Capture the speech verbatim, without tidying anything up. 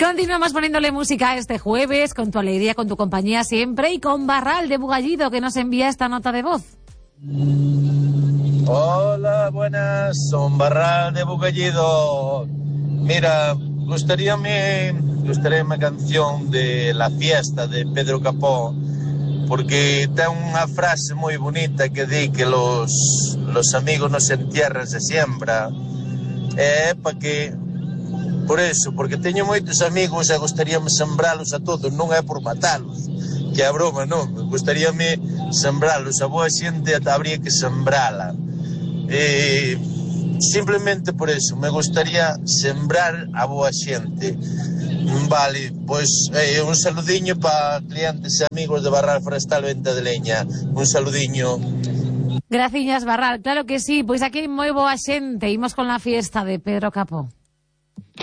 Continuamos poniéndole música este jueves, con tu alegría, con tu compañía siempre, y con Barral de Bugallido, que nos envía esta nota de voz. Hola, buenas, son Barral de Bugallido. Mira, gustaríame, gustaría una canción de La Fiesta de Pedro Capó, porque ten unha frase moi bonita que di que los, los amigos no se entierran, se siembra. É para que, por eso, porque teño moitos amigos e gustaríame sembralos a todos, non é por matalos, que é broma, non, gustaríame sembralos, a boa xente habría que sembrala. E simplemente por eso, me gustaría sembrar a boa xente. Vale, pois eh, un saludiño para clientes e amigos de Barral Forestal Venta de Leña. Un saludiño. Graciñas, Barral, claro que sí, pois aquí moi boa xente, imos con La Fiesta de Pedro Capó.